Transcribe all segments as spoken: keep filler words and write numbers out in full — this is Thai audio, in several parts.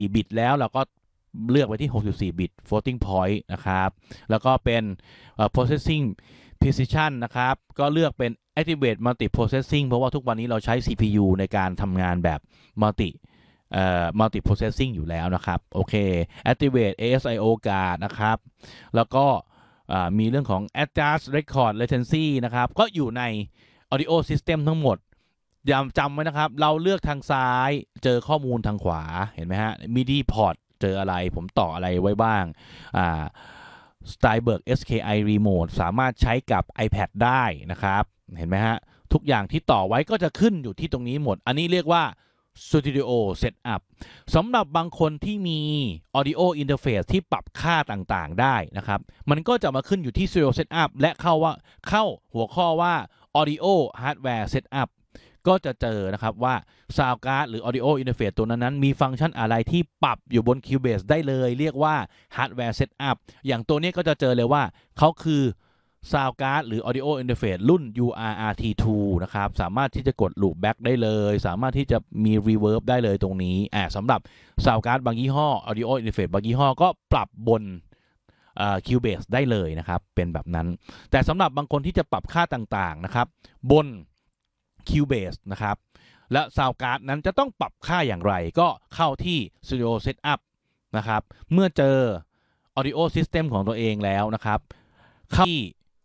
บิตแล้วเราก็เลือกไปที่หกสิบสี่บิต floating point นะครับแล้วก็เป็น processing precision นะครับก็เลือกเป็น activate multi processing เพราะว่าทุกวันนี้เราใช้ ซี พี ยู ในการทำงานแบบ multi เอ่อ multi processing อยู่แล้วนะครับโอเค activate เอ เอส ไอ โอ guard นะครับแล้วก็มีเรื่องของ adjust record latency นะครับก็อยู่ใน audio system ทั้งหมดย้ำจำไว้นะครับเราเลือกทางซ้ายเจอข้อมูลทางขวาเห็นไหมฮะ midi port เจออะไรผมต่ออะไรไว้บ้างอ่า Steinberg เอส เค ไอ Remote สามารถใช้กับ iPad ได้นะครับเห็นไหมฮะทุกอย่างที่ต่อไว้ก็จะขึ้นอยู่ที่ตรงนี้หมดอันนี้เรียกว่า Studio Setup สำหรับบางคนที่มี Audio Interface ที่ปรับค่าต่างๆได้นะครับมันก็จะมาขึ้นอยู่ที่ Studio Setup และเข้าว่าเข้าหัวข้อว่า Audio Hardware Setup ก็จะเจอนะครับว่า Sound Card หรือ Audio Interface ตัวนั้นๆมีฟังก์ชันอะไรที่ปรับอยู่บน Cubase ได้เลยเรียกว่า Hardware Setup อย่างตัวนี้ก็จะเจอเลยว่าเขาคือ Sound Card หรือ Audio Interface รุ่น ยู อาร์ อาร์ ที ทู นะครับสามารถที่จะกด Loop Back ได้เลยสามารถที่จะมี Reverb ได้เลยตรงนี้อ่าสำหรับ Sound Card บางยี่ห้อ Audio Interface บางยี่ห้อก็ปรับบนCubase ได้เลยนะครับเป็นแบบนั้นแต่สำหรับบางคนที่จะปรับค่าต่างๆนะครับบน Cubase นะครับและ Sound Card นั้นจะต้องปรับค่าอย่างไรก็เข้าที่ Studio Setup นะครับเมื่อเจอ Audio System ของตัวเองแล้วนะครับเข้าที่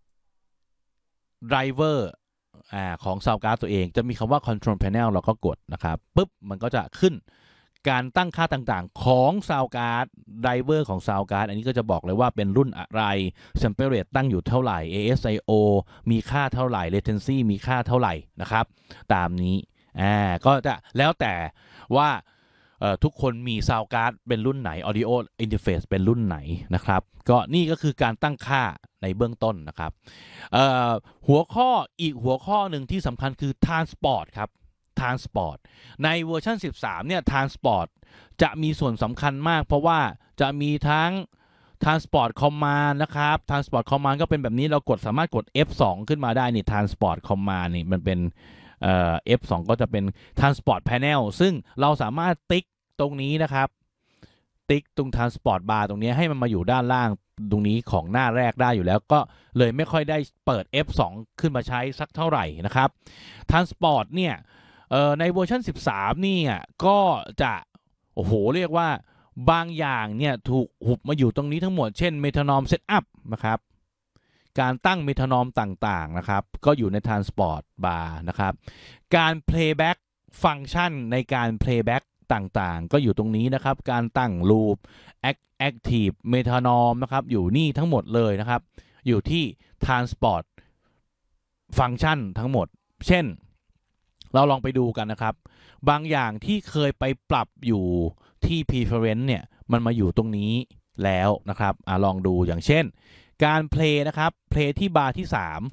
Driver อ่าของ Sound Card ตัวเองจะมีคำว่า Control Panel เราก็กดนะครับปุ๊บมันก็จะขึ้นการตั้งค่าต่างๆของ Sound Card Driver ของ Sound Card อันนี้ก็จะบอกเลยว่าเป็นรุ่นอะไร Sample Rate ตั้งอยู่เท่าไหร่ เอ เอส ไอ โอ มีค่าเท่าไหร่ Latency มีค่าเท่าไหร่นะครับตามนี้อ่าก็จะแล้วแต่ว่าทุกคนมี Sound Card เป็นรุ่นไหน Audio Interface เป็นรุ่นไหนนะครับก็นี่ก็คือการตั้งค่าในเบื้องต้นนะครับหัวข้ออีกหัวข้อหนึ่งที่สำคัญคือ Transport ครับ Transport ในเวอร์ชันสิบสามเนี่ย Transport จะมีส่วนสำคัญมากเพราะว่าจะมีทั้ง Transport Command นะครับ Transport Command ก็เป็นแบบนี้เรากดสามารถกด เอฟ สอง ขึ้นมาได้นี่ Transport Command นี่มันเป็นเอ่อ เอฟ สอง ก็จะเป็น Transport Panel ซึ่งเราสามารถติ๊กตรงนี้นะครับติ๊กตรง Transport Bar ตรงนี้ให้มันมาอยู่ด้านล่างตรงนี้ของหน้าแรกได้อยู่แล้วก็เลยไม่ค่อยได้เปิด เอฟ สอง ขึ้นมาใช้สักเท่าไหร่นะครับ Transport เนี่ยในเวอร์ชันสิบสามนี่ก็จะโอ้โหเรียกว่าบางอย่างเนี่ยถูกหุบมาอยู่ตรงนี้ทั้งหมดเช่น Metronome Setup นะครับการตั้ง Metronome ต่างๆนะครับก็อยู่ใน Transport Bar นะครับการ Playback ฟังก์ชันในการ Playback ต่างๆก็อยู่ตรงนี้นะครับการตั้ง Loop Active Metronome นะครับอยู่นี่ทั้งหมดเลยนะครับอยู่ที่ Transport ฟังก์ชันทั้งหมดเช่นเราลองไปดูกันนะครับบางอย่างที่เคยไปปรับอยู่ที่ preference เนี่ยมันมาอยู่ตรงนี้แล้วนะครับอ่ะลองดูอย่างเช่นการ play นะครับ play ที่บาร์ที่สาม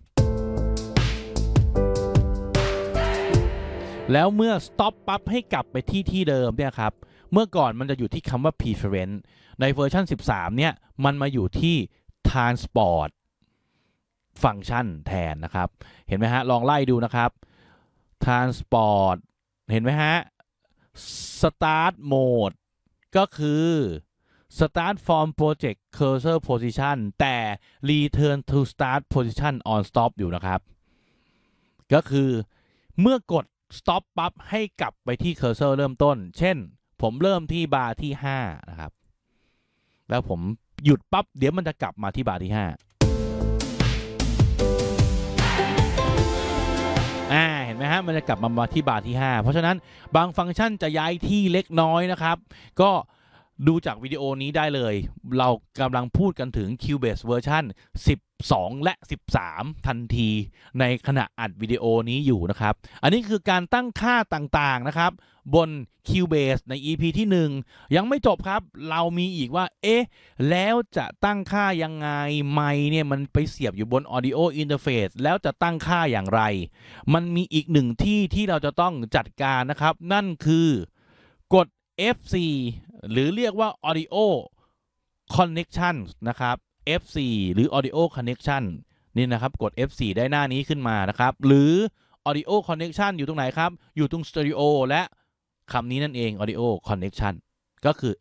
แล้วเมื่อ stop ปั๊บให้กลับไปที่ที่เดิมเนี่ยครับเมื่อก่อนมันจะอยู่ที่คำว่า preference ในเวอร์ชันสิบสามเนี่ยมันมาอยู่ที่ transport ฟังก์ชันแทนนะครับเห็นไหมฮะลองไล่ดูนะครับTransport เห็นไหมฮะ Start Mode ก็คือ Start from Project Cursor Position แต่ Return to Start Position on Stop อยู่นะครับก็คือเมื่อกด Stop ปั๊บให้กลับไปที่ Cursor เริ่มต้นเช่นผมเริ่มที่บาร์ที่ห้านะครับแล้วผมหยุดปั๊บเดี๋ยวมันจะกลับมาที่บาร์ที่ห้าอ่าเห็นไหมฮะมันจะกลับมาที่บาร์ที่ห้าเพราะฉะนั้นบางฟังก์ชันจะย้ายที่เล็กน้อยนะครับก็ดูจากวิดีโอนี้ได้เลยเรากำลังพูดกันถึง Cubase เวอร์ชันสิบสองและสิบสามทันทีในขณะอัดวิดีโอนี้อยู่นะครับอันนี้คือการตั้งค่าต่างๆนะครับบน Cubase ใน อี พี ที่หนึ่งยังไม่จบครับเรามีอีกว่าเอ๊ะแล้วจะตั้งค่ายังไงไมค์เนี่ยมันไปเสียบอยู่บน Audio Interface แล้วจะตั้งค่าอย่างไรมันมีอีกหนึ่งที่ที่เราจะต้องจัดการนะครับนั่นคือกด เอฟ โฟร์ หรือเรียกว่า Audio Connection นะครับ เอฟ โฟร์ หรือ Audio Connection นี่นะครับกด เอฟ โฟร์ ได้หน้านี้ขึ้นมานะครับหรือ Audio Connection อยู่ตรงไหนครับอยู่ตรง Stereo และคำนี้นั่นเอง Audio Connection ก็คือ